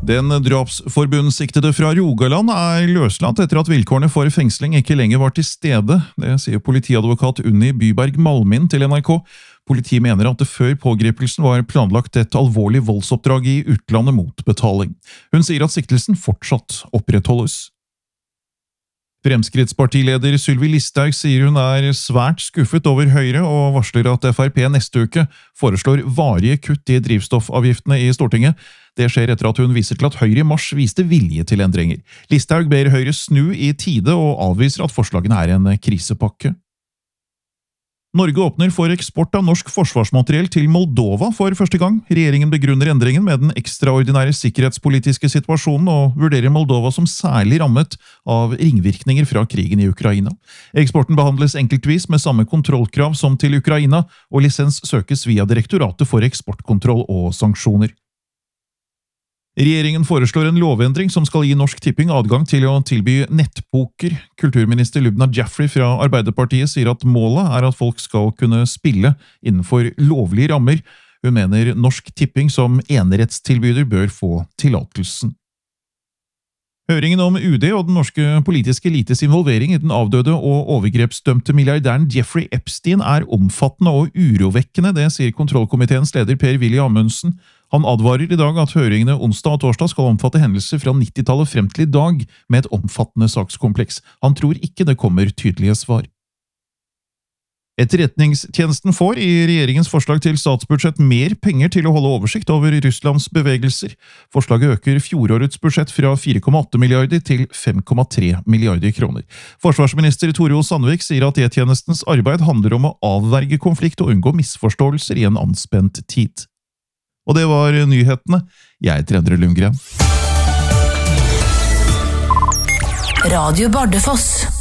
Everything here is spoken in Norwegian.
Den drapsforbundssiktede fra Rogaland løslatt etter at vilkårene for fengsling ikke lenger var til stede. Det sier politiadvokat Unni Byberg Malmin til NRK. Politiet mener at det før pågripelsen var planlagt et alvorlig voldsoppdrag i utlandet mot betaling. Hun sier at siktelsen fortsatt opprettholdes. Fremskrittspartileder Sylvi Listhaug sier hun svært skuffet over Høyre og varsler at FrP neste uke foreslår varige kutt i drivstoffavgiftene i Stortinget. Det skjer etter at hun viser til at Høyre i mars viste vilje til endringer. Listhaug ber Høyre snu i tide og avviser at forslagene en krisepakke. Norge åpner for eksport av norsk forsvarsmateriell til Moldova for første gang. Regjeringen begrunner endringen med den ekstraordinære sikkerhetspolitiske situasjonen og vurderer Moldova som særlig rammet av ringvirkninger fra krigen i Ukraina. Eksporten behandles enkeltvis med samme kontrollkrav som til Ukraina, og lisens søkes via Direktoratet for eksportkontroll og sanksjoner. Regjeringen foreslår en lovendring som skal gi Norsk Tipping adgang til å tilby nettpoker. Kulturminister Lubna Jaffery fra Arbeiderpartiet sier at målet at folk skal kunne spille innenfor lovlige rammer. Hun mener Norsk Tipping som enerettstilbyder bør få tillatelsen. Høringen om UD og den norske politiske elites involvering i den avdøde og overgrepsdømte milliardæren Jeffrey Epstein omfattende og urovekkende, det sier kontrollkomiteens leder Per-Willy Amundsen. Han advarer i dag at høringene onsdag og torsdag skal omfatte hendelser fra 90-tallet frem til i dag med et omfattende sakskompleks. Han tror ikke det kommer tydelige svar. Etterretningstjenesten får i regjeringens forslag til statsbudsjett mer penger til å holde oversikt over Russlands bevegelser. Forslaget øker fjorårets budsjett fra 4,8 milliarder til 5,3 milliarder kroner. Forsvarsminister Tore O. Sandvik sier at E-tjenestens arbeid handler om å avverge konflikt og unngå misforståelser i en anspent tid. Og det var nyhetene. Jeg heter Endre Lundgren. Radio Bardufoss.